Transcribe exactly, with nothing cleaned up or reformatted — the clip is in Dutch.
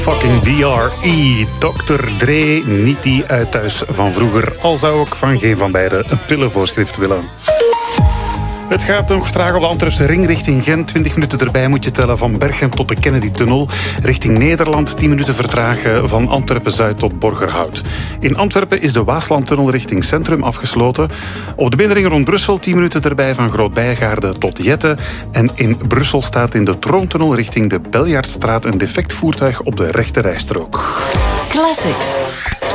Fucking D R E, dokter Dre, niet die uit thuis van vroeger. Al zou ik van geen van beiden een pillenvoorschrift willen. Het gaat nog traag op de Antwerpse ring richting Gent. twintig minuten erbij moet je tellen van Berchem tot de Kennedy-tunnel. Richting Nederland tien minuten vertragen van Antwerpen-Zuid tot Borgerhout. In Antwerpen is de Waaslandtunnel richting Centrum afgesloten. Op de binnenring rond Brussel tien minuten erbij van Groot-Bijgaarde tot Jette. En in Brussel staat in de Troontunnel richting de Beljaardstraat een defect voertuig op de rechte rijstrook. Classics.